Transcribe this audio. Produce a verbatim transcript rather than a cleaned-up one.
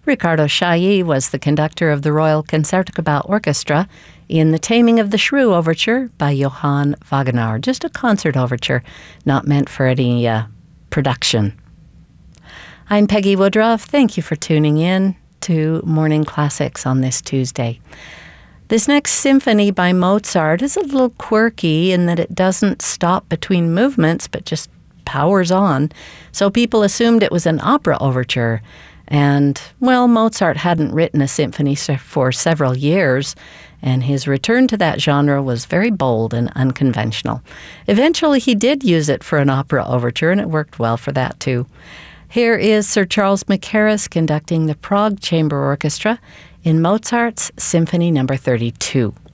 Riccardo Chailly was the conductor of the Royal Concertgebouw Orchestra in The Taming of the Shrew Overture by Johann Wagenaar, just a concert overture, not meant for any uh, production. I'm Peggy Woodruff. Thank you for tuning in to Morning Classics on this Tuesday. This next symphony by Mozart is a little quirky in that it doesn't stop between movements, but just powers on. So people assumed it was an opera overture. And, well, Mozart hadn't written a symphony for several years, and his return to that genre was very bold and unconventional. Eventually, he did use it for an opera overture, and it worked well for that, too. Here is Sir Charles Mackerras conducting the Prague Chamber Orchestra in Mozart's Symphony Number thirty-two.